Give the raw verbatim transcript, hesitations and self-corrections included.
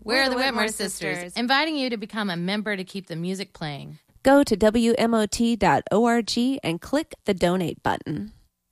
We're the Whitmore Sisters, inviting you to become a member to keep the music playing. Go to W M O T dot org and click the donate button.